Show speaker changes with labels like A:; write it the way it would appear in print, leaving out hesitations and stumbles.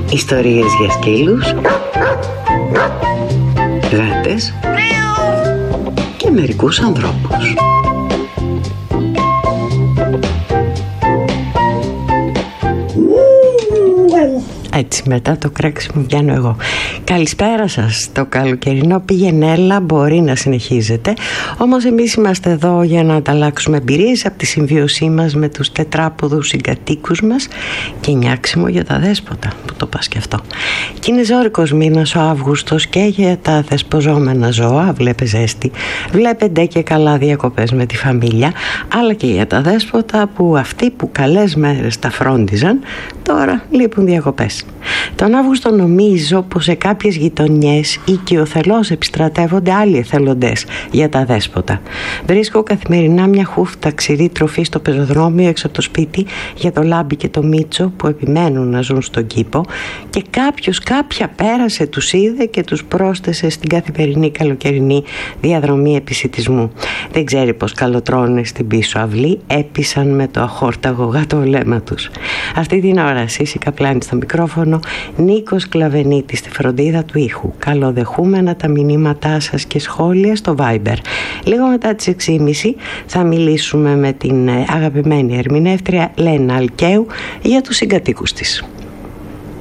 A: Ιστορίες για σκύλους, γάτες και μερικούς ανθρώπους. Έτσι, μετά το κράξιμο βγαίνω εγώ. Καλησπέρα σας. Το καλοκαιρινό πήγαινε-έλα μπορεί να συνεχίζεται. Όμως εμείς είμαστε εδώ για να ανταλλάξουμε εμπειρίες από τη συμβίωσή μας με τους τετράποδους συγκατοίκους μας και νιάξιμο για τα δέσποτα, που το πας και αυτό. Και είναι ζώρικος μήνας ο Αύγουστος και για τα δεσποζόμενα ζώα, βλέπε ζέστη, βλέπετε και καλά διακοπές με τη φαμίλια, αλλά και για τα δέσποτα που αυτοί που καλές μέρες τα φρόντιζαν, τώρα λείπουν διακοπές. Τον Αύγουστο νομίζω πως σε κάποιες γειτονιές οικειοθελώς επιστρατεύονται άλλοι εθελοντές για τα δέσποτα. Βρίσκω καθημερινά μια χούφτα ξηρή τροφή στο πεζοδρόμιο έξω από το σπίτι για το Λάμπη και το Μίτσο που επιμένουν να ζουν στον κήπο και κάποια πέρασε, τους είδε και τους πρόσθεσε στην καθημερινή καλοκαιρινή διαδρομή επισιτισμού. Δεν ξέρει πως καλοτρώνε στην πίσω αυλή, έπισαν με το αχόρταγο γατολέμα τους. Αυτή την ώρα Σύση Καπλάνη στο μικρόφωνο, Νίκος Κλαβενίτης στη φροντίδα του ήχου. Καλοδεχούμενα τα μηνύματά σας και σχόλια στο Viber. Λίγο μετά τις 6.30 θα μιλήσουμε με την αγαπημένη ερμηνεύτρια Λένα Αλκαίου για τους συγκατοίκους της.